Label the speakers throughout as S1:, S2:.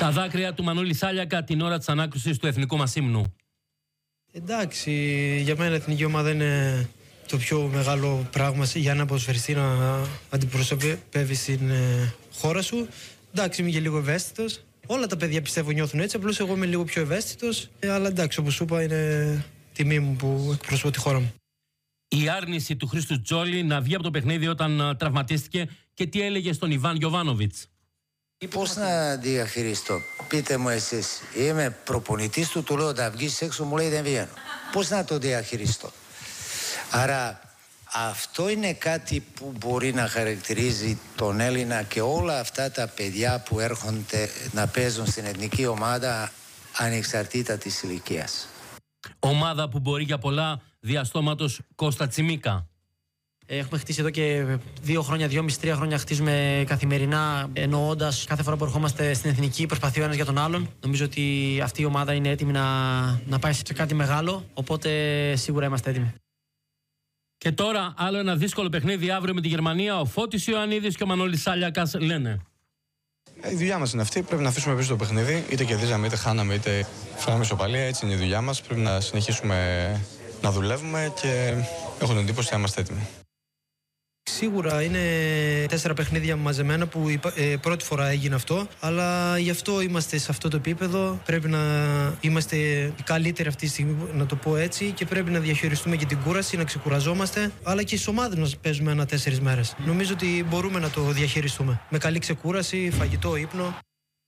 S1: Τα δάκρυα του Μανώλη Σάλιακα την ώρα της ανάκρισης του εθνικού μας ύμνου.
S2: Εντάξει, για μένα η εθνική ομάδα είναι το πιο μεγάλο πράγμα για ένα ποδοσφαιριστή να αντιπροσωπεύει στην χώρα σου. Εντάξει, είμαι και λίγο ευαίσθητος. Όλα τα παιδιά πιστεύω νιώθουν έτσι, απλώς εγώ είμαι λίγο πιο ευαίσθητος. Αλλά εντάξει, όπως σου είπα, είναι τιμή μου που εκπροσωπώ τη χώρα μου.
S1: Η άρνηση του Χρήστου Τζόλι να βγει από το παιχνίδι όταν τραυματίστηκε και τι έλεγε στον Ιβάν Γιοβάνοβιτς.
S3: Πώς να διαχειριστώ, πείτε μου εσείς. Είμαι προπονητής του, του λέω να βγεις έξω, μου λέει δεν βγαίνω. Πώς να το διαχειριστώ. Άρα αυτό είναι κάτι που μπορεί να χαρακτηρίζει τον Έλληνα και όλα αυτά τα παιδιά που έρχονται να παίζουν στην εθνική ομάδα ανεξαρτήτα της ηλικίας.
S1: Ομάδα που μπορεί για πολλά διαστόματος Κώστα Τσιμίκα.
S2: Έχουμε χτίσει εδώ και 2 χρόνια, 2,5-3 χρόνια χτίζουμε καθημερινά, εννοώντας κάθε φορά που ερχόμαστε στην εθνική προσπαθεί ο ένας για τον άλλον. Νομίζω ότι αυτή η ομάδα είναι έτοιμη να πάει σε κάτι μεγάλο, οπότε σίγουρα είμαστε έτοιμοι.
S1: Και τώρα άλλο ένα δύσκολο παιχνίδι αύριο με τη Γερμανία. Ο Φώτης Ιωαννίδης και ο Μανώλης Σάλιακας λένε.
S4: Η δουλειά μας είναι αυτή. Πρέπει να αφήσουμε πίσω το παιχνίδι. Είτε κερδίζαμε, είτε χάναμε, είτε φέραμε ισοπαλία. Έτσι είναι η δουλειά μας. Πρέπει να συνεχίσουμε να δουλεύουμε και έχω την εντύπωση ότι είμαστε έτοιμοι.
S2: Σίγουρα είναι 4 παιχνίδια μαζεμένα που πρώτη φορά έγινε αυτό, αλλά γι' αυτό είμαστε σε αυτό το επίπεδο. Πρέπει να είμαστε οι καλύτεροι αυτή τη στιγμή, να το πω έτσι, και πρέπει να διαχειριστούμε και την κούραση, να ξεκουραζόμαστε, αλλά και στις ομάδες μας παίζουμε 1-4 μέρες. Νομίζω ότι μπορούμε να το διαχειριστούμε με καλή ξεκούραση, φαγητό, ύπνο.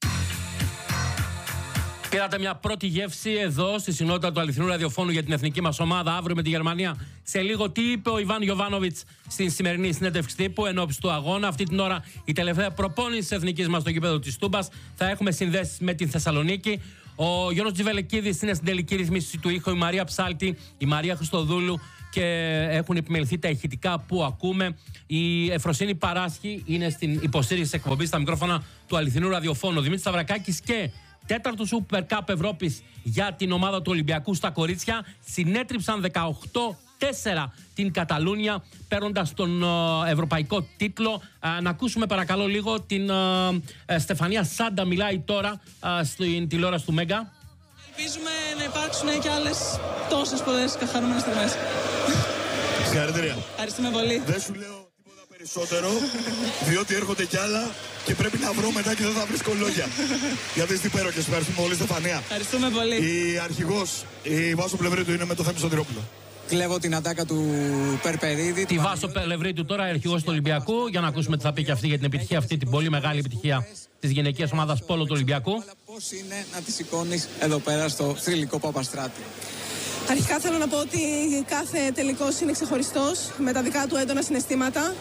S1: Πήρατε μια πρώτη γεύση εδώ στη συνότητα του αληθινού ραδιοφώνου για την εθνική μας ομάδα αύριο με τη Γερμανία. Σε λίγο τι είπε ο Ιβάν Γιοβάνοβιτς στην σημερινή συνέντευξη τύπου ενόψει του αγώνα. Αυτή την ώρα η τελευταία προπόνηση της εθνικής μας στο γήπεδο της Τούμπας. Θα έχουμε συνδέσεις με την Θεσσαλονίκη. Ο Γιώργος Τζιβελεκίδης είναι στην τελική ρύθμιση του ήχου, η Μαρία Ψάλτη, η Μαρία Χριστοδούλου και έχουν επιμεληθεί τα ηχητικά που ακούμε. Η Εφροσύνη Παράσχη είναι στην υποστήριξη της εκπομπής στα μικρόφωνα του αληθινού ραδιοφώνου. Ο Δημήτρης Σταυρακάκης και 4ο Super Cup Ευρώπης για την ομάδα του Ολυμπιακού στα κορίτσια συνέτριψαν 18-4 την Καταλούνια παίρνοντας τον ευρωπαϊκό τίτλο. Να ακούσουμε παρακαλώ λίγο την Στεφανία Σάντα, μιλάει τώρα στην τηλεόραση του Μέγκα.
S5: Ελπίζουμε να υπάρξουν και άλλες τόσες πολλές χαρούμενες στιγμές.
S6: Συγχαρητήρια.
S5: Ευχαριστούμε πολύ.
S6: Δεν σου λέω τίποτα περισσότερο, διότι έρχονται κι άλλα και πρέπει να βρω μετά και δεν θα βρίσκω λόγια. Γιατί είστε υπέροχες, ευχαριστούμε πολύ Στεφανία.
S5: Ευχαριστούμε πολύ.
S6: Η αρχηγός, η Βάσο Πλευρίτου είναι με το Θέμη Σωτηρόπουλο.
S7: Κλέβω την ατάκα του Περπερίδη.
S1: Τη Βάσο Πλευρίτου τώρα, αρχηγός του Ολυμπιακού, για να ακούσουμε τι θα πει και αυτή για την επιτυχία αυτή, την πολύ μεγάλη επιτυχία της γυναικείας ομάδας πόλο του Ολυμπιακού.
S7: Αλλά πώς είναι να τη σηκώνεις εδώ πέρα στο θρυλικό Παπαστράτη.
S5: Αρχικά θέλω να πω ότι κάθε τελικός είναι ξεχωριστός με τα δικά του έντονα συναισθήματα.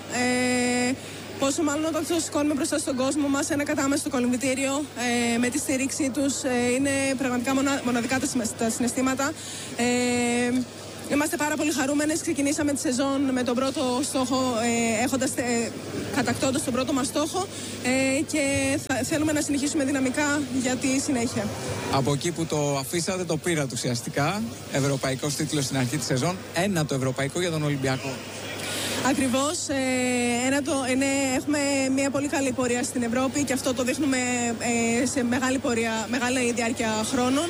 S5: Πόσο μάλλον όταν το σηκώνουμε μπροστά στον κόσμο μας, ένα κατάμεσο κολυμβητήριο με τη στήριξή τους, είναι πραγματικά μοναδικά τα συναισθήματα. Είμαστε πάρα πολύ χαρούμενες. Ξεκινήσαμε τη σεζόν με τον πρώτο στόχο, κατακτώντας τον πρώτο μας στόχο και θέλουμε να συνεχίσουμε δυναμικά για τη συνέχεια.
S7: Από εκεί που το αφήσατε το πήρατε ουσιαστικά. Ευρωπαϊκός τίτλος στην αρχή της σεζόν. Ένα το ευρωπαϊκό για τον Ολυμπιακό.
S5: Ακριβώς. Έχουμε μια πολύ καλή πορεία στην Ευρώπη και αυτό το δείχνουμε σε μεγάλη διάρκεια χρόνων.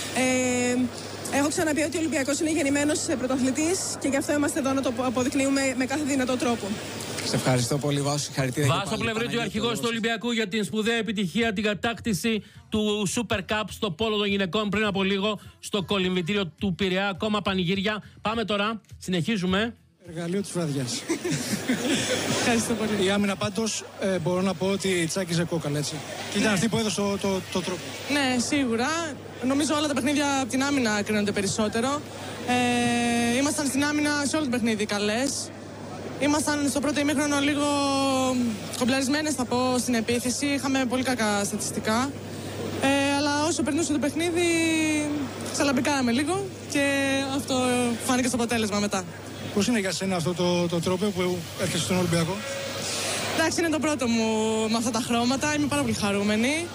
S5: Έχω ξαναπεί ότι ο Ολυμπιακός είναι γεννημένος πρωταθλητής και γι' αυτό είμαστε εδώ να το αποδεικνύουμε με κάθε δυνατό τρόπο.
S7: Σε ευχαριστώ πολύ, Βάσο. Συγχαρητήρια.
S1: Βάσο Πλευρίτου, αρχηγός του Ολυμπιακού, για την σπουδαία επιτυχία, την κατάκτηση του Super Cup στο πόλο των γυναικών πριν από λίγο στο κολυμβητήριο του Πειραιά. Ακόμα πανηγύρια. Πάμε τώρα, συνεχίζουμε.
S8: Εργαλείο της βραδιάς.
S5: Ευχαριστώ πολύ.
S8: Η άμυνα πάντως μπορώ να πω ότι τσάκιζε κόκαλα, έτσι. Και ήταν αυτή που έδωσε το τρόπο.
S5: Ναι, σίγουρα. Νομίζω όλα τα παιχνίδια από την άμυνα κρίνονται περισσότερο. Ήμασταν στην άμυνα σε όλο το παιχνίδι καλές. Ήμασταν στο πρώτο ημίχρονο λίγο κομπλαρισμένες, θα πω, στην επίθεση. Είχαμε πολύ κακά στατιστικά. Αλλά όσο περνούσε το παιχνίδι, ξαλαμπικάραμε λίγο και αυτό φάνηκε στο αποτέλεσμα μετά.
S8: Πώς είναι για σένα αυτό το τρόπο που έρχεσαι στον Ολυμπιακό?
S5: Εντάξει, είναι το πρώτο μου με αυτά τα χρώματα. Είμαι πάρα πολύ χαρούμενη.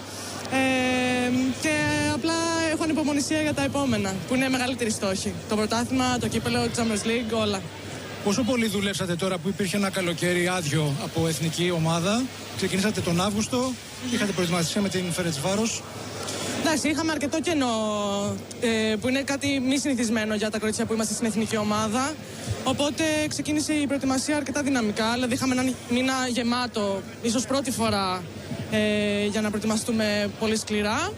S5: Και απλά έχω ανυπομονησία για τα επόμενα, που είναι μεγαλύτεροι στόχοι. Το πρωτάθλημα, το κύπελλο, το Champions League, όλα.
S8: Πόσο πολύ δουλέψατε τώρα που υπήρχε ένα καλοκαίρι άδειο από εθνική ομάδα? Ξεκινήσατε τον Αύγουστο, είχατε προετοιμασία με την Φερετσβάρος.
S5: Εντάξει, είχαμε αρκετό κενό που είναι κάτι μη συνηθισμένο για τα κορίτσια που είμαστε στην εθνική ομάδα. Οπότε ξεκίνησε η προετοιμασία αρκετά δυναμικά. Δηλαδή, είχαμε έναν μήνα γεμάτο, ίσως πρώτη φορά, για να προετοιμαστούμε πολύ σκληρά.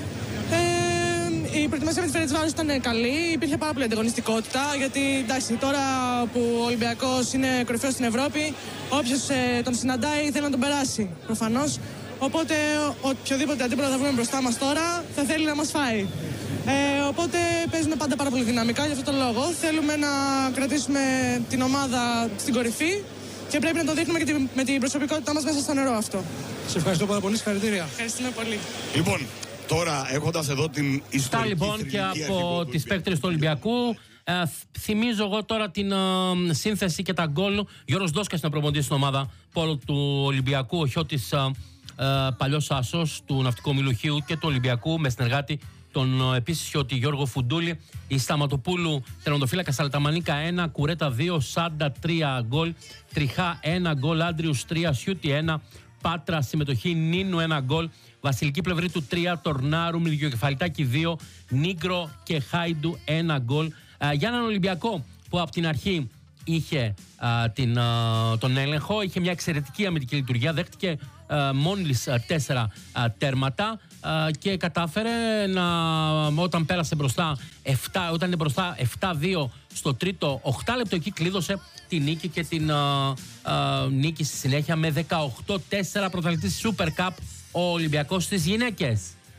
S5: Η προετοιμασία με τη Φερεντσβάρος ήταν καλή, υπήρχε πάρα πολύ ανταγωνιστικότητα. Γιατί εντάξει, τώρα που ο Ολυμπιακός είναι κορυφαίος στην Ευρώπη, όποιος τον συναντάει θέλει να τον περάσει προφανώς. Οπότε οποιοδήποτε αντίπαλο θα βρούμε μπροστά μας τώρα θα θέλει να μας φάει. Οπότε παίζουμε πάντα πάρα πολύ δυναμικά για αυτόν τον λόγο. Θέλουμε να κρατήσουμε την ομάδα στην κορυφή και πρέπει να το δείχνουμε και με την προσωπικότητά μας μέσα στο νερό αυτό.
S8: Σε ευχαριστώ πάρα πολύ, συγχαρητήρια.
S5: Ευχαριστούμε πολύ.
S6: Λοιπόν, τώρα έχοντας εδώ την ιστορική
S1: λοιπόν και από τις παίκτρες του Ολυμπιακού. Θυμίζω εγώ τώρα την σύνθεση και τα γκολ. Γιώργος Ντόσκας είναι προπονητής στην ομάδα πόλο του Ολυμπιακού. Ο Χιώτης παλιός άσος του Ναυτικού Μιλουχίου και του Ολυμπιακού με συνεργάτη τον επίσης Χιώτη Γιώργο Φουντούλη. Η Σταματοπούλου τερματοφύλακα Αλταμανίκα 1, Κουρέτα 2, Σάντα 3 γκολ, Τριχά 1 γκολ, Άντριους 3, Σιούτη 1, Πάτρα συμμετοχή, Νίνου 1 γκολ, Βασιλική Πλευρή του 3, Τορνάρου με Δικαιοκεφαλιτάκι 2, Νίγκρο και Χάιντου 1 γκολ. Για έναν Ολυμπιακό που από την αρχή είχε τον έλεγχο, είχε μια εξαιρετική αμυντική λειτουργία, δέχτηκε μόλις 4 τέρματα και κατάφερε όταν πέρασε μπροστά όταν είναι μπροστά 7-2 στο τρίτο 8 λεπτό, εκεί κλείδωσε τη νίκη και την νίκη στη συνέχεια με 18-4, πρωταθλητής Super Cup ο Ολυμπιακός στις γυναίκες.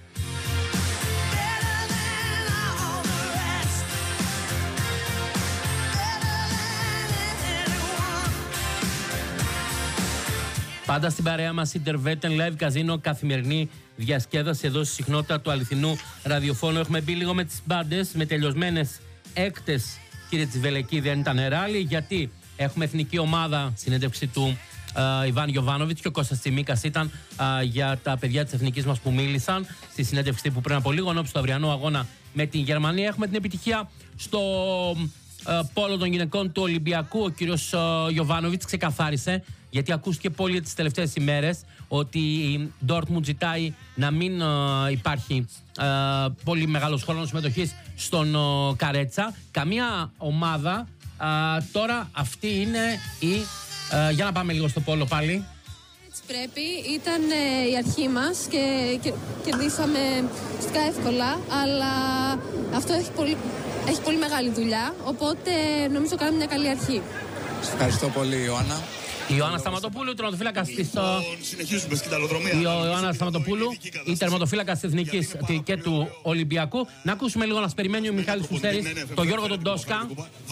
S1: Πάντα στην παρέα μας Intervetten Live Casino, καθημερινή διασκέδαση εδώ στη συχνότητα του αληθινού ραδιοφώνου. Έχουμε μπει λίγο με τις μπάντες, με τελειωσμένες έκτες, κύριε Τσιβελεκή, δεν ήταν ράλι, γιατί έχουμε εθνική ομάδα, συνέντευξη του Ιβάν Γιοβάνοβιτς και ο Κώστας Τσιμίκας ήταν για τα παιδιά της εθνικής μας που μίλησαν στη συνέντευξη που πριν από λίγο, ενώπιση του αυριανού αγώνα με την Γερμανία. Έχουμε την επιτυχία στο πόλο των γυναικών του Ολυμπιακού. Ο κύριος Γιοβάνοβιτς ξεκαθάρισε, γιατί ακούστηκε πολύ τις τελευταίες ημέρες, ότι η Ντόρτμουντ ζητάει να μην υπάρχει πολύ μεγάλος χρόνος συμμετοχής στον Καρέτσα. Καμία ομάδα. Τώρα αυτή είναι η... για να πάμε λίγο στο πόλο πάλι.
S9: Έτσι πρέπει. Ήταν η αρχή μας και κερδίσαμε ουσιαστικά εύκολα, αλλά αυτό έχει πολύ μεγάλη δουλειά, οπότε νομίζω κάναμε μια καλή αρχή.
S7: Σας ευχαριστώ πολύ, Ιωάννα.
S1: Η Ιωάννα Σταματοπούλου, τερματοφύλακας της.
S6: Συνεχίζουμε στην ταλοδρομία.
S1: Η Ιωάννα Σταματοπούλου, η τερματοφύλακας της Εθνικής και του Ολυμπιακού. Να ακούσουμε λίγο, να σας περιμένει ο Μιχάλης Φουστέρης, τον Γιώργο τον Ντόσκα,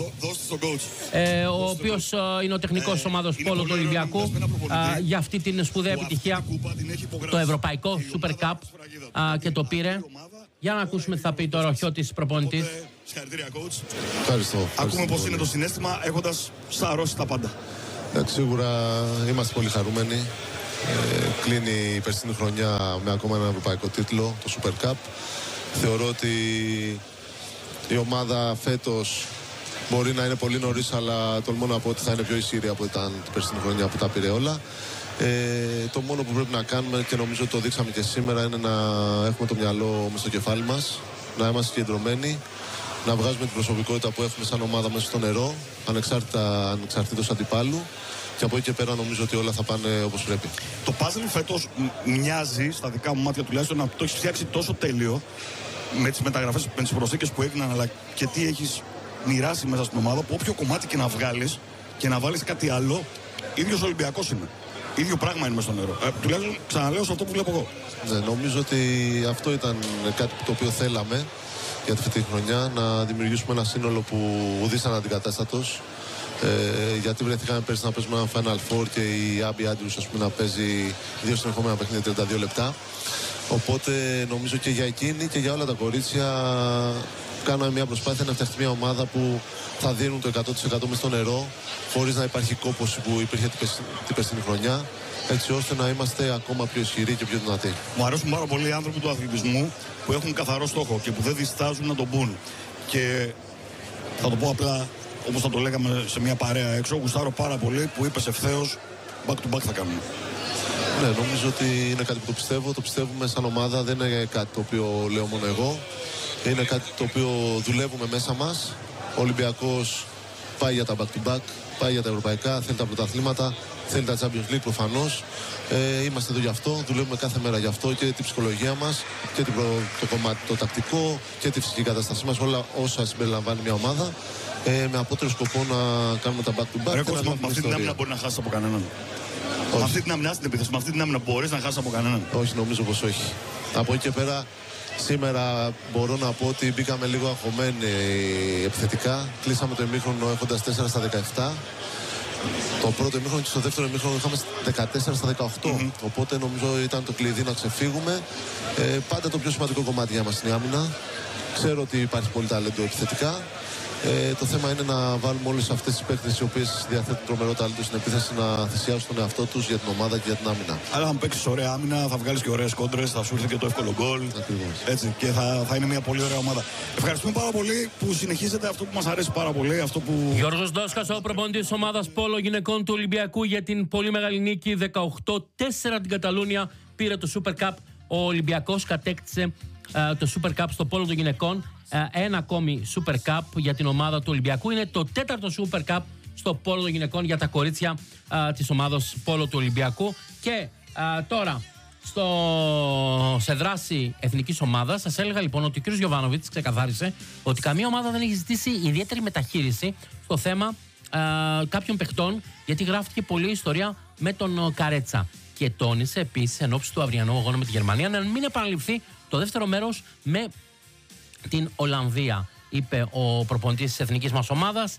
S1: ο οποίος είναι ο τεχνικός της ομάδας πόλο του Ολυμπιακού για αυτή την σπουδαία επιτυχία, το Ευρωπαϊκό Super Cup, και το πήρε. Για να ακούσουμε τι θα πει τώρα ο Χιώτης προπονητής.
S6: Συγχαρητήρια, coach.
S10: Ευχαριστώ.
S6: Ακούμε πώς είναι το συναίσθημα έχοντας σαρώσει τα πάντα.
S10: Σίγουρα είμαστε πολύ χαρούμενοι. Κλείνει η περσινή χρονιά με ακόμα ένα ευρωπαϊκό τίτλο, το Super Cup. Θεωρώ ότι η ομάδα φέτος μπορεί να είναι πολύ νωρίς, αλλά τολμώ να πω ότι θα είναι πιο ισχυρή από ήταν την περσινή χρονιά που τα πήρε όλα. Το μόνο που πρέπει να κάνουμε, και νομίζω το δείξαμε και σήμερα, είναι να έχουμε το μυαλό μες στο κεφάλι μας, να είμαστε κεντρωμένοι, να βγάζουμε την προσωπικότητα που έχουμε σαν ομάδα μέσα στο νερό, ανεξαρτήτως αντιπάλου, και από εκεί και πέρα νομίζω ότι όλα θα πάνε όπως πρέπει.
S6: Το puzzle φέτος μοιάζει, στα δικά μου μάτια τουλάχιστον, να το έχεις φτιάξει τόσο τέλειο με τις μεταγραφές, με τις προσθήκες που έγιναν, αλλά και τι έχεις μοιράσει μέσα στην ομάδα, που όποιο κομμάτι και να βγάλεις και να βάλεις κάτι άλλο, ίδιος Ολυμπιακός είναι. Ίδιο πράγμα είναι μέσα στο νερό. Τουλάχιστον ξαναλέω σε αυτό που βλέπω εγώ.
S10: Ναι, νομίζω ότι αυτό ήταν κάτι το οποίο θέλαμε για αυτή τη χρονιά, να δημιουργήσουμε ένα σύνολο που ουδής αναντικατάστατος. Γιατί βρεθήκαμε πέρσι να παίζουμε ένα Final Four και η Άμπι Άντριους, ας πούμε, να παίζει 2 συνεχόμενα παιχνίδια 32 λεπτά. Οπότε νομίζω και για εκείνη και για όλα τα κορίτσια κάναμε μια προσπάθεια να φτιαχτεί μια ομάδα που θα δίνουν το 100% μες στο νερό, χωρίς να υπάρχει κόπωση που υπήρχε την περσινή χρονιά, έτσι ώστε να είμαστε ακόμα πιο ισχυροί και πιο δυνατοί.
S6: Μου αρέσουν πάρα πολύ οι άνθρωποι του αθλητισμού που έχουν καθαρό στόχο και που δεν διστάζουν να τον πούν. Και θα το πω απλά, όπως θα το λέγαμε σε μια παρέα έξω, γουστάρω πάρα πολύ που είπες ευθέως back to back θα κάνουμε.
S10: Ναι, νομίζω ότι είναι κάτι που το πιστεύω. Το πιστεύουμε σαν ομάδα. Δεν είναι κάτι το οποίο λέω μόνο εγώ. Είναι κάτι το οποίο δουλεύουμε μέσα μας. Ο Ολυμπιακός πάει για τα back-to-back, πάει για τα ευρωπαϊκά, θέλει τα πρωταθλήματα, θέλει τα Champions League προφανώς. Είμαστε εδώ γι' αυτό, δουλεύουμε κάθε μέρα γι' αυτό και την ψυχολογία μας και το κομμάτι το τακτικό και τη φυσική κατάστασή μας, όλα όσα συμπεριλαμβάνει μια ομάδα. Με απότερο σκοπό να κάνουμε τα back-to-back.
S6: Με αυτή την άμυνα μπορεί να χάσει από κανέναν. Με αυτή την άμυνα στην επίθεση, με αυτή την άμυνα μπορείς να χάσει από κανέναν.
S10: Όχι, νομίζω πως όχι. Από εκεί και πέρα, σήμερα μπορώ να πω ότι μπήκαμε λίγο αγχωμένοι επιθετικά. Κλείσαμε το ημίχρονο έχοντας 4 στα 17. Το πρώτο ημίχρονο και στο δεύτερο ημίχρονο είχαμε 14 στα 18. Οπότε νομίζω ήταν το κλειδί να ξεφύγουμε. Πάντα το πιο σημαντικό κομμάτι για μας είναι η άμυνα. Ξέρω ότι υπάρχει πολύ ταλέντο επιθετικά. Το θέμα είναι να βάλουμε όλες αυτές τις παίκτες οι οποίες διαθέτουν τρομερό ταλέντο στην επίθεση να θυσιάσουν τον εαυτό τους για την ομάδα και για την άμυνα.
S6: Αλλά αν παίξεις ωραία άμυνα, θα βγάλεις και ωραίες κόντρες, θα σου έρθει και το εύκολο γκολ. Έτσι, και θα είναι μια πολύ ωραία ομάδα. Ευχαριστούμε πάρα πολύ που συνεχίζετε αυτό που μας αρέσει πάρα πολύ. Αυτό που...
S1: Γιώργος Ντόσκας, ο προπονητής της ομάδας Πόλο Γυναικών του Ολυμπιακού για την πολύ μεγάλη νίκη 18-4 την Καταλούνια. Πήρε το Super Cup. Ο Ολυμπιακός κατέκτησε το Super Cup στο Πόλο των Γυναικών. Ένα ακόμη Super Cup για την ομάδα του Ολυμπιακού. Είναι το 4ο Super Cup στο Πόλο των Γυναικών για τα κορίτσια της ομάδας Πόλο του Ολυμπιακού. Και τώρα σε δράση εθνικής ομάδας σας έλεγα λοιπόν ότι ο κ. Γιοβάνοβιτς ξεκαθάρισε ότι καμία ομάδα δεν έχει ζητήσει ιδιαίτερη μεταχείριση στο θέμα κάποιων παιχτών, γιατί γράφτηκε πολλή ιστορία με τον Καρέτσα. Και τόνισε επίσης εν ώψη του αυριανού αγώνα με τη Γερμανία να μην επαναληφθεί το δεύτερο μέρος με την Ολλανδία, είπε ο προπονητής της εθνικής μας ομάδας.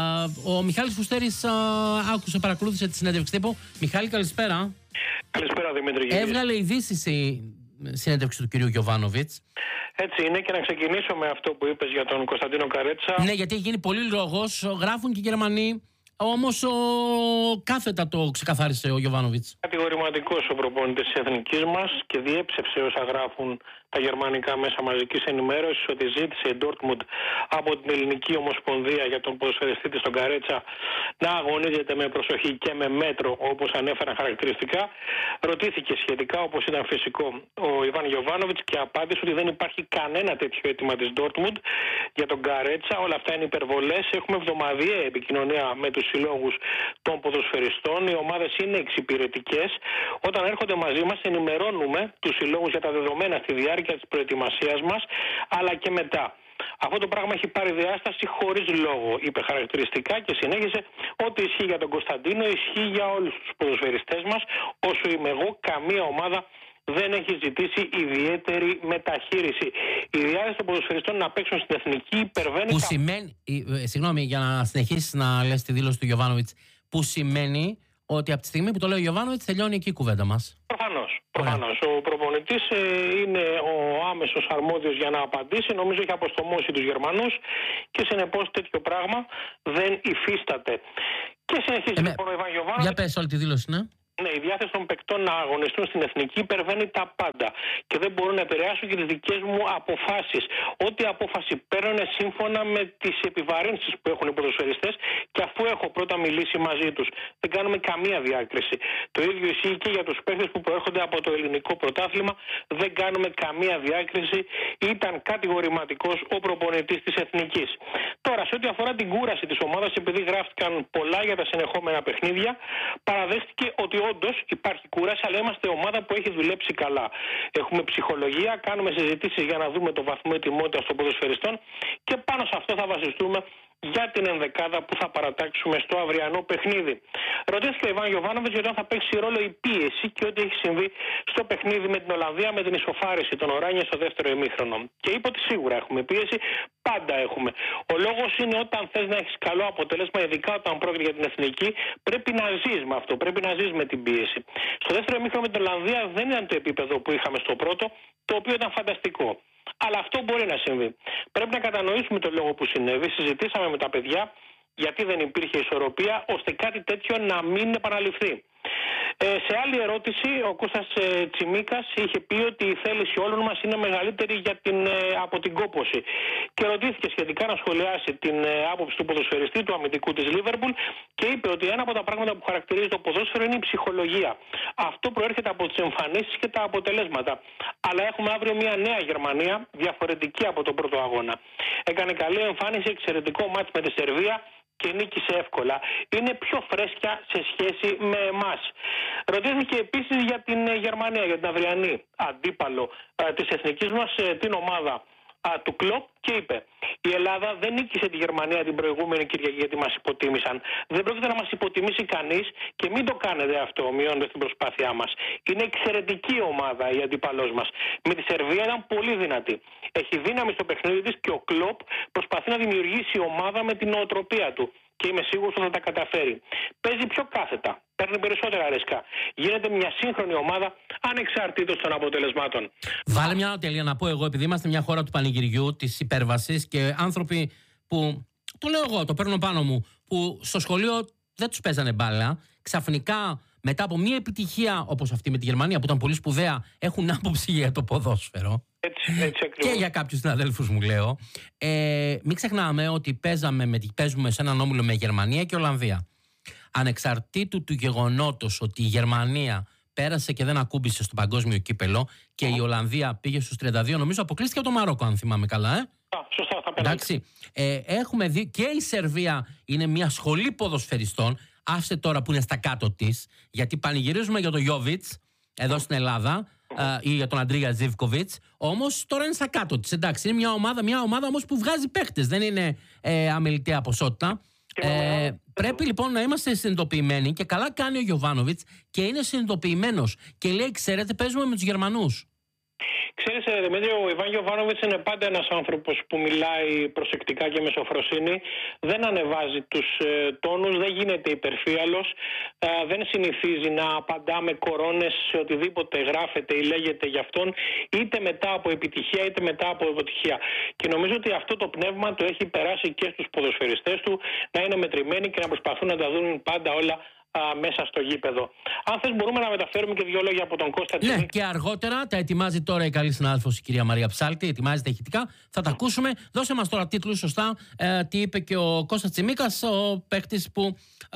S1: Ο Μιχάλης Φουστέρης άκουσε, παρακολούθησε τη συνέντευξη τύπου. Μιχάλη, καλησπέρα.
S11: Καλησπέρα, Δημήτρη.
S1: Έβγαλε ειδήσεις η συνέντευξη του κυρίου Γιοβάνοβιτς.
S11: Έτσι είναι, και να ξεκινήσω με αυτό που είπες για τον Κωνσταντίνο Καρέτσα.
S1: Ναι, γιατί έχει γίνει πολύ λόγος, γράφουν και οι Γερμανοί. Όμως κάθετα το ξεκαθάρισε ο Γιοβάνοβιτς.
S11: Κατηγορηματικός ο προπονητής της εθνικής μας και διέψευσε όσα γράφουν τα γερμανικά μέσα μαζικής ενημέρωσης ότι ζήτησε η Ντόρτμουντ από την Ελληνική Ομοσπονδία για τον ποδοσφαιριστή της τον Καρέτσα να αγωνίζεται με προσοχή και με μέτρο, όπως ανέφεραν χαρακτηριστικά. Ρωτήθηκε σχετικά, όπως ήταν φυσικό, ο Ιβάν Γιοβάνοβιτς και απάντησε ότι δεν υπάρχει κανένα τέτοιο αίτημα της Ντόρτμουντ για τον Καρέτσα. Όλα αυτά είναι υπερβολές. Έχουμε εβδομαδιαία επικοινωνία με τους συλλόγους των ποδοσφαιριστών. Οι ομάδες είναι εξυπηρετικές. Όταν έρχονται μαζί μας, ενημερώνουμε τους συλλόγους για τα δεδομένα στη διάρκεια της προετοιμασίας μας, αλλά και μετά. Αυτό το πράγμα έχει πάρει διάσταση χωρίς λόγο, είπε χαρακτηριστικά, και συνέχισε: ό,τι ισχύει για τον Κωνσταντίνο ισχύει για όλους τους ποδοσφαιριστές μας. Όσο είμαι εγώ, καμία ομάδα δεν έχει ζητήσει ιδιαίτερη μεταχείριση. Η διάθεση των ποδοσφαιριστών να παίξουν στην εθνική υπερβαίνει.
S1: Που σημαίνει. Συγγνώμη, για να συνεχίσεις να λες τη δήλωση του Γιοβάνοβιτς. Που σημαίνει ότι από τη στιγμή που το λέει ο Γιοβάνοβιτς τελειώνει εκεί η κουβέντα μας.
S11: Προφανώς. Ο προπονητής είναι ο άμεσος αρμόδιος για να απαντήσει. Νομίζω έχει αποστομώσει τους Γερμανούς και συνεπώς τέτοιο πράγμα δεν υφίσταται. Και συνεχίζει λοιπόν ο Ιβάν Γιοβάνοβιτς.
S1: Για πες όλη τη δήλωση, ναι.
S11: Ναι, η διάθεση των παικτών να αγωνιστούν στην εθνική υπερβαίνει τα πάντα και δεν μπορούν να επηρεάσουν και τις δικές μου αποφάσεις. Ό,τι απόφαση παίρνουν σύμφωνα με τις επιβαρύνσεις που έχουν οι ποδοσφαιριστές και αφού έχω πρώτα μιλήσει μαζί τους. Δεν κάνουμε καμία διάκριση. Το ίδιο ισχύει και για τους παίκτες που προέρχονται από το ελληνικό πρωτάθλημα. Δεν κάνουμε καμία διάκριση. Ήταν κατηγορηματικός ο προπονητής της εθνικής. Τώρα, σε ό,τι αφορά την κούραση της ομάδας, επειδή γράφτηκαν πολλά για τα συνεχόμενα παιχνίδια, παραδέχτηκε ότι όντως υπάρχει κούραση, αλλά είμαστε ομάδα που έχει δουλέψει καλά. Έχουμε ψυχολογία, κάνουμε συζητήσεις για να δούμε το βαθμό ετοιμότητας των ποδοσφαιριστών και πάνω σε αυτό θα βασιστούμε για την ενδεκάδα που θα παρατάξουμε στο αυριανό παιχνίδι. Ρωτήθηκε ο Ιβάν Γιοβάνοβιτς για το αν θα παίξει ρόλο η πίεση και ό,τι έχει συμβεί στο παιχνίδι με την Ολλανδία με την ισοφάριση των Οράνιων στο δεύτερο ημίχρονο. Και είπε ότι σίγουρα έχουμε πίεση, πάντα έχουμε. Ο λόγος είναι όταν θες να έχεις καλό αποτέλεσμα, ειδικά όταν πρόκειται για την εθνική, πρέπει να ζεις με αυτό, πρέπει να ζεις με την πίεση. Στο δεύτερο ημίχρονο με την Ολλανδία δεν ήταν το επίπεδο που είχαμε στο πρώτο, το οποίο ήταν φανταστικό. Αλλά αυτό μπορεί να συμβεί. Πρέπει να κατανοήσουμε το λόγο που συνέβη. Συζητήσαμε με τα παιδιά γιατί δεν υπήρχε ισορροπία, ώστε κάτι τέτοιο να μην επαναληφθεί. Σε άλλη ερώτηση, ο Κώστας Τσιμίκας είχε πει ότι η θέληση όλων μας είναι μεγαλύτερη από την κόπωση. Και ρωτήθηκε σχετικά να σχολιάσει την άποψη του ποδοσφαιριστή, του αμυντικού της Λίβερπουλ, και είπε ότι ένα από τα πράγματα που χαρακτηρίζει το ποδόσφαιρο είναι η ψυχολογία. Αυτό προέρχεται από τις εμφανίσεις και τα αποτελέσματα. Αλλά έχουμε αύριο μια νέα Γερμανία, διαφορετική από τον πρώτο αγώνα. Έκανε καλή εμφάνιση, εξαιρετικό μάτς με τη Σερβία και νίκησε εύκολα. Είναι πιο φρέσκια σε σχέση με εμάς. Ρωτήθηκε επίσης για την Γερμανία, για την αυριανή αντίπαλο της εθνικής μας, την ομάδα του Κλοπ, και είπε: η Ελλάδα δεν νίκησε τη Γερμανία την προηγούμενη Κυριακή γιατί μας υποτίμησαν. Δεν πρόκειται να μας υποτιμήσει κανείς και μην το κάνετε αυτό, μειώνοντας την προσπάθειά μας. Είναι εξαιρετική ομάδα η αντίπαλός μας. Με τη Σερβία ήταν πολύ δυνατή. Έχει δύναμη στο παιχνίδι της και ο Κλοπ προσπαθεί να δημιουργήσει ομάδα με την νοοτροπία του. Και είμαι σίγουρος ότι θα τα καταφέρει. Παίζει πιο κάθετα. Παίρνει περισσότερα ρίσκα. Γίνεται μια σύγχρονη ομάδα ανεξαρτήτως των αποτελεσμάτων.
S1: Βάλε μια τελεία να πω εγώ, επειδή είμαστε μια χώρα του πανηγυριού, της υπέρβασης, και άνθρωποι που, το λέω εγώ, το παίρνω πάνω μου, που στο σχολείο δεν τους παίζανε μπάλα, ξαφνικά μετά από μια επιτυχία όπως αυτή με τη Γερμανία που ήταν πολύ σπουδαία, έχουν άποψη για το ποδόσφαιρο.
S11: Έτσι
S1: και για κάποιους συναδέλφους μου λέω. Μην ξεχνάμε ότι παίζουμε σε έναν όμιλο με Γερμανία και Ολλανδία. Ανεξαρτήτου του γεγονότος ότι η Γερμανία πέρασε και δεν ακούμπησε στο παγκόσμιο κύπελο και η Ολλανδία πήγε στους 32, νομίζω αποκλείστηκε από το Μαρόκο, αν θυμάμαι καλά.
S11: Σωστά, θα
S1: εντάξει. Έχουμε δει και η Σερβία είναι μια σχολή ποδοσφαιριστών. Άφησε τώρα που είναι στα κάτω της, γιατί πανηγυρίζουμε για τον Γιόβιτς εδώ στην Ελλάδα ή για τον Αντρίγια Ζίβκοβιτς. Όμως τώρα είναι στα κάτω της. Εντάξει, είναι μια ομάδα όμως που βγάζει παίχτες. Δεν είναι αμεληταία ποσότητα. Πρέπει λοιπόν να είμαστε συνειδητοποιημένοι, και καλά κάνει ο Γιοβάνοβιτς και είναι συνειδητοποιημένος και λέει: ξέρετε, παίζουμε με τους Γερμανούς.
S11: Ξέρεις, Δημήτρη, ο Ιβάν Γιοβάνοβιτς είναι πάντα ένας άνθρωπος που μιλάει προσεκτικά και με σοφροσύνη. Δεν ανεβάζει τους τόνους, δεν γίνεται υπερφύαλος, δεν συνηθίζει να απαντά με κορώνες σε οτιδήποτε γράφεται ή λέγεται για αυτόν, είτε μετά από επιτυχία είτε μετά από αποτυχία. Και νομίζω ότι αυτό το πνεύμα το έχει περάσει και στους ποδοσφαιριστές του, να είναι μετρημένοι και να προσπαθούν να τα δουν πάντα όλα μέσα στο γήπεδο. Αν θες μπορούμε να μεταφέρουμε και δύο λόγια από τον Κώστα Τσιμίκα.
S1: Ναι, και αργότερα τα ετοιμάζει τώρα η καλή συνάδελφος η κυρία Μαρία Ψάλτη. Ετοιμάζεται ηχητικά. Θα τα ακούσουμε. Δώσε μας τώρα τίτλους σωστά. Τι είπε και ο Κώστας Τσιμίκας, ο παίκτης που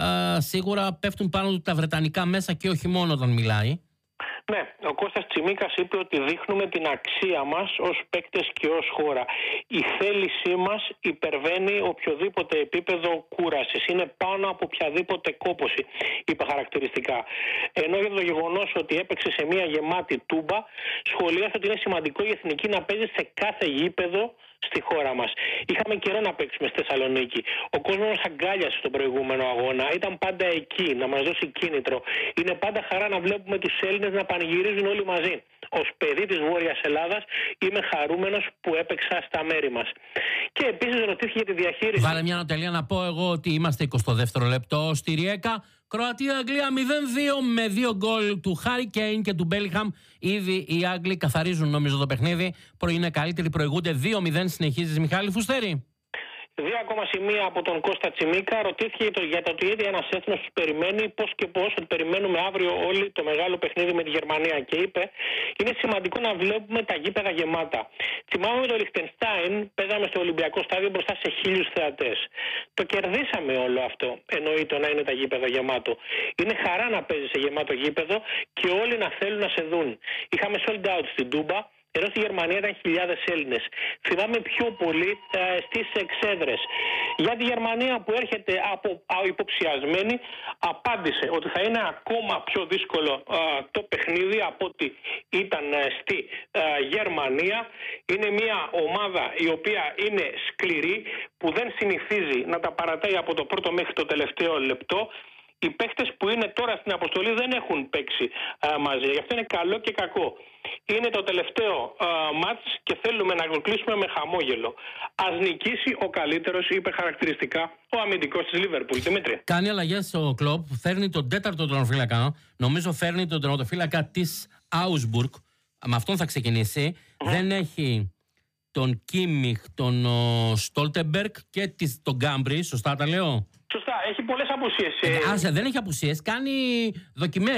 S1: σίγουρα πέφτουν πάνω του τα βρετανικά μέσα και όχι μόνο όταν μιλάει.
S11: Ναι, ο Κώστας Τσιμίκας είπε ότι δείχνουμε την αξία μας ως παίκτες και ως χώρα. Η θέλησή μας υπερβαίνει οποιοδήποτε επίπεδο κούρασης. Είναι πάνω από οποιαδήποτε κόπωση, είπε χαρακτηριστικά. Ενώ για το γεγονός ότι έπαιξε σε μια γεμάτη τούμπα, σχολίασε ότι είναι σημαντικό η εθνική να παίζει σε κάθε γήπεδο στη χώρα μας. Είχαμε καιρό να παίξουμε στη Θεσσαλονίκη. Ο κόσμος μας αγκάλιασε στον προηγούμενο αγώνα. Ήταν πάντα εκεί, να μας δώσει κίνητρο. Είναι πάντα χαρά να βλέπουμε τους Έλληνες να πανηγυρίζουν όλοι μαζί. Ως παιδί της Βόρειας Ελλάδας είμαι χαρούμενος που έπαιξα στα μέρη μας. Και επίσης ρωτήθηκε για τη διαχείριση.
S1: Βάλε μια τελεία να πω εγώ ότι είμαστε 22ο λεπτό στη Ριέκα. Κροατία-Αγγλία 0-2 με 2 γκολ του Χάρι Κέιν και του Μπέλιγχαμ. Ήδη οι Άγγλοι καθαρίζουν νομίζω το παιχνίδι. Είναι καλύτεροι, προηγούνται 2-0. Συνεχίζεις, Μιχάλη Φουστέρη.
S11: Δύο ακόμα σημεία από τον Κώστα Τσιμίκα. Ρωτήθηκε για το ότι ήδη ένας έθνος τους περιμένει, πώς και πώς, ότι περιμένουμε αύριο όλοι το μεγάλο παιχνίδι με τη Γερμανία. Και είπε: είναι σημαντικό να βλέπουμε τα γήπεδα γεμάτα. Θυμάμαι με το Λιχτενστάιν, παίζαμε στο Ολυμπιακό Στάδιο μπροστά σε 1000 θεατές. Το κερδίσαμε όλο αυτό. Εννοεί το να είναι τα γήπεδα γεμάτο. Είναι χαρά να παίζει σε γεμάτο γήπεδο και όλοι να θέλουν να σε δουν. Είχαμε sold out στην Τούμπα, ενώ στη Γερμανία ήταν χιλιάδες Έλληνες. Θυμάμαι πιο πολύ στις εξέδρες. Για τη Γερμανία που έρχεται από υποψιασμένη, απάντησε ότι θα είναι ακόμα πιο δύσκολο το παιχνίδι από ότι ήταν στη Γερμανία. Είναι μια ομάδα η οποία είναι σκληρή, που δεν συνηθίζει να τα παρατάει από το πρώτο μέχρι το τελευταίο λεπτό. Οι παίχτες που είναι τώρα στην αποστολή δεν έχουν παίξει μαζί. Γι' αυτό είναι καλό και κακό. Είναι το τελευταίο μάτς και θέλουμε να κλείσουμε με χαμόγελο. Ας νικήσει ο καλύτερος, είπε χαρακτηριστικά ο αμυντικός της Λίβερπουλ. Δημήτρη.
S1: Κάνει αλλαγές ο Κλοπ, φέρνει τον τέταρτο τερματοφύλακα. Νομίζω φέρνει τον τερματοφύλακα της Augsburg. Με αυτόν θα ξεκινήσει. Δεν έχει τον Κίμιχ, τον Στόλτεμπεργκ και τον Γκάμπρι. Σωστά τα λέω?
S11: Σωστά, έχει πολλές απουσίες.
S1: Δεν έχει απουσίες, κάνει δοκιμές.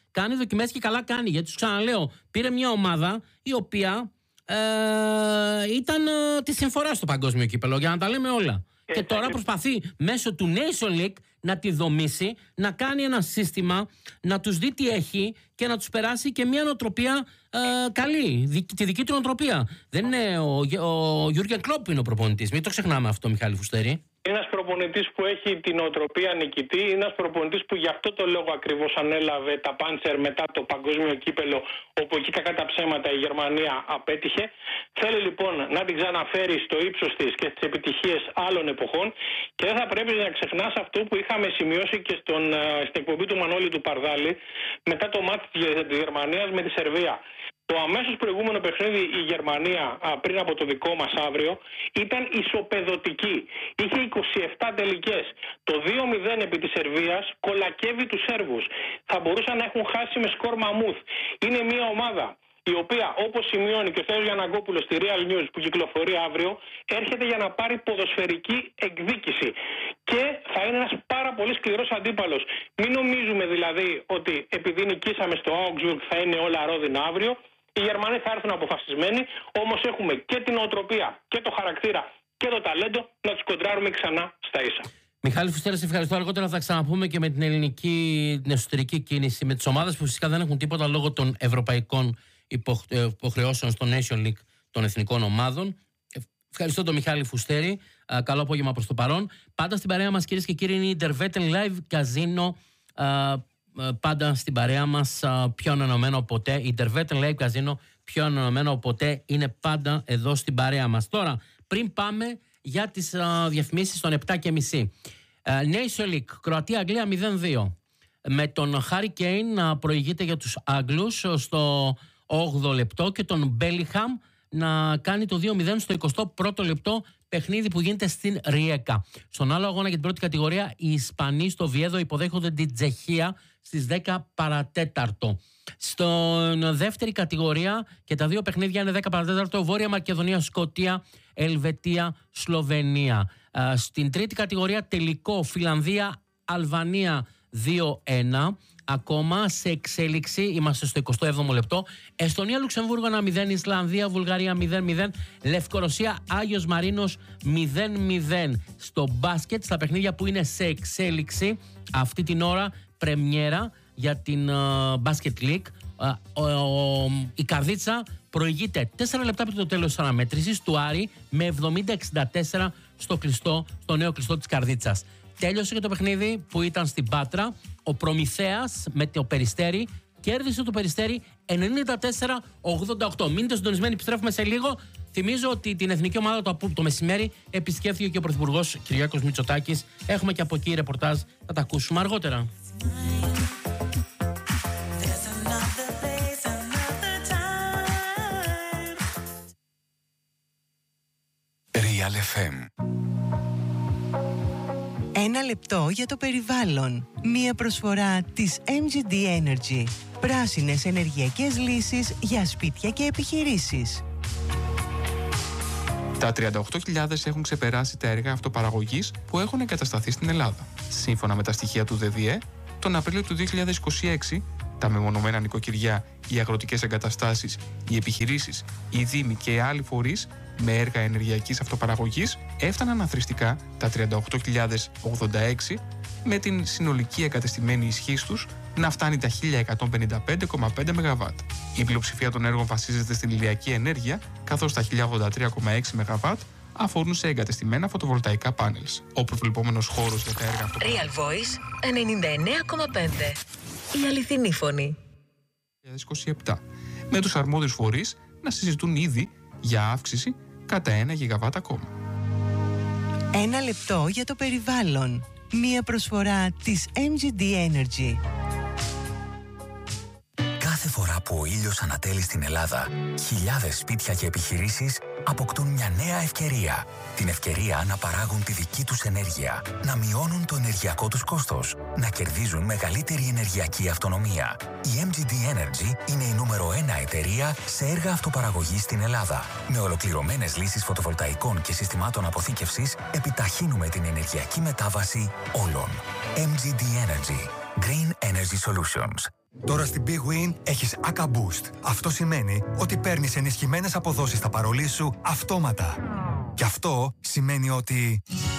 S1: κάνει δοκιμές και καλά κάνει. Γιατί σου ξαναλέω, πήρε μια ομάδα η οποία ήταν τη συμφορά στο παγκόσμιο κύπελο, για να τα λέμε όλα. Και τώρα προσπαθεί μέσω του Nation League να τη δομήσει, να κάνει ένα σύστημα, να τους δει τι έχει και να τους περάσει και μια νοοτροπία καλή, τη δική του νοοτροπία. Δεν είναι ο Γιούργεν Κλόπ είναι ο προπονητής, μην το ξεχνάμε αυτό, Μιχάλη Φουστέρη.
S11: Είναι ένας προπονητής που έχει την νοοτροπία νικητή, είναι ένας προπονητής που γι' αυτό το λόγο ακριβώς ανέλαβε τα Πάντσερ μετά το παγκόσμιο κύπελο, όπου εκεί κακά τα ψέματα η Γερμανία απέτυχε. Θέλει λοιπόν να την ξαναφέρει στο ύψος της και στις επιτυχίες άλλων εποχών και δεν θα πρέπει να ξεχνάς αυτό που είχαμε σημειώσει και στην εκπομπή του Μανώλη του Παρδάλη μετά το μάτι της Γερμανίας με τη Σερβία. Το αμέσως προηγούμενο παιχνίδι η Γερμανία πριν από το δικό μας αύριο ήταν ισοπεδωτική. Είχε 27 τελικές. Το 2-0 επί της Σερβίας κολακεύει τους Σέρβους. Θα μπορούσαν να έχουν χάσει με σκορ μαμούθ. Είναι μια ομάδα η οποία, όπως σημειώνει και ο Θεός Γιανναγκόπουλος στη Real News που κυκλοφορεί αύριο, έρχεται για να πάρει ποδοσφαιρική εκδίκηση. Και θα είναι ένας πάρα πολύ σκληρός αντίπαλος. Μην νομίζουμε δηλαδή ότι επειδή νικήσαμε στο Augsburg θα είναι όλα ρόδινα αύριο. Οι Γερμανοί θα έρθουν αποφασισμένοι, όμως έχουμε και την νοοτροπία και το χαρακτήρα και το ταλέντο να τους κοντράρουμε ξανά στα ίσα.
S1: Μιχάλη Φουστέρη, σε ευχαριστώ. Αργότερα θα ξαναπούμε και με την την εσωτερική κίνηση, με τις ομάδες που φυσικά δεν έχουν τίποτα λόγω των ευρωπαϊκών υποχρεώσεων στο Nation League των εθνικών ομάδων. Ευχαριστώ τον Μιχάλη Φουστέρη. Καλό απόγευμα προς το παρόν. Πάντα στην παρέα μας, κυρίες και κύριοι, είναι η Intervetten Live Casino. Πάντα στην παρέα μας, πιο ανανεωμένο ποτέ. Η Intervetten Live Casino, πιο ανανεωμένο ποτέ, είναι πάντα εδώ στην παρέα μας. Τώρα, πριν πάμε για τις διαφημίσεις των 7.30. Nation League, Κροατία-Αγγλία 0-2. Με τον Χάρι Κέιν να προηγείται για τους Άγγλους στο 8ο λεπτό και τον Μπέλιχαμ να κάνει το 2-0 στο 21ο λεπτό, παιχνίδι που γίνεται στην Ριέκα. Στον άλλο αγώνα για την πρώτη κατηγορία, οι Ισπανοί στο Βιέδο υποδέχονται την Τσεχία στις 10 παρατέταρτο. Στην δεύτερη κατηγορία και τα δύο παιχνίδια είναι 10 παρατέταρτο, Βόρεια Μακεδονία, Σκωτία, Ελβετία, Σλοβενία. Στην τρίτη κατηγορία τελικό, Φιλανδία, Αλβανία 2-1. Ακόμα σε εξέλιξη, είμαστε στο 27ο λεπτό. Εστονία, Λουξεμβούργο 1-0, Ισλανδία, Βουλγαρία 0-0, Λευκορωσία, Άγιος Μαρίνος 0-0. Στο μπάσκετ, στα παιχνίδια που είναι σε εξέλιξη, αυτή την ώρα πρεμιέρα για την Basket League. Η Καρδίτσα προηγείται 4 λεπτά πριν το τέλος της αναμέτρησης του Άρη με 70-64 στο νέο κλειστό της Καρδίτσας. Τέλειωσε και το παιχνίδι που ήταν στην Πάτρα. Ο Προμηθέας με το Περιστέρι κέρδισε το Περιστέρι 94-88. Μείνετε συντονισμένοι, επιστρέφουμε σε λίγο. Θυμίζω ότι την εθνική ομάδα το μεσημέρι επισκέφθηκε και ο Πρωθυπουργός Κυριάκος Μητσοτάκης. Έχουμε και από εκεί ρεπορτάζ, θα τα ακούσουμε αργότερα.
S12: Real FM.
S13: Ένα λεπτό για το περιβάλλον. Μία προσφορά της MGD Energy. Πράσινες ενεργειακές λύσεις για σπίτια και επιχειρήσεις.
S14: Τα 38.000 έχουν ξεπεράσει τα έργα αυτοπαραγωγής που έχουν εγκατασταθεί στην Ελλάδα. Σύμφωνα με τα στοιχεία του ΔΔΕ, τον Απρίλιο του 2026, τα μεμονωμένα νοικοκυριά, οι αγροτικές εγκαταστάσεις, οι επιχειρήσεις, οι δήμοι και οι άλλοι φορείς με έργα ενεργειακής αυτοπαραγωγής έφταναν αθροιστικά τα 38.086, με την συνολική εγκατεστημένη ισχύς τους να φτάνει τα 1.155,5 ΜΒ. Η πλειοψηφία των έργων βασίζεται στην ηλιακή ενέργεια, καθώς τα 1.083,6 ΜΒ αφορούν σε εγκατεστημένα φωτοβολταϊκά πάνελς. Ο προβλεπόμενος χώρος για τα έργα αυτοπαραγωγής.
S15: Real Voice 99,5. Η αληθινή φωνή.
S14: 2027, με τους αρμόδιους φορείς να συζητούν ήδη για αύξηση κατά 1 ΓΒ ακόμα.
S13: Ένα λεπτό για το περιβάλλον. Μία προσφορά της MGD Energy.
S12: Κάθε φορά που ο ήλιος ανατέλει στην Ελλάδα, χιλιάδες σπίτια και επιχειρήσεις αποκτούν μια νέα ευκαιρία. Την ευκαιρία να παράγουν τη δική τους ενέργεια, να μειώνουν το ενεργειακό τους κόστος, να κερδίζουν μεγαλύτερη ενεργειακή αυτονομία. Η MGD Energy είναι η νούμερο 1 εταιρεία σε έργα αυτοπαραγωγής στην Ελλάδα. Με ολοκληρωμένες λύσεις φωτοβολταϊκών και συστημάτων αποθήκευσης, επιταχύνουμε την ενεργειακή μετάβαση όλων. MGD Energy. Green Energy Solutions.
S16: Τώρα στην Big Win έχεις ACA Boost. Αυτό σημαίνει ότι παίρνεις ενισχυμένες αποδόσεις στα παρολί σου αυτόματα. Και αυτό σημαίνει ότι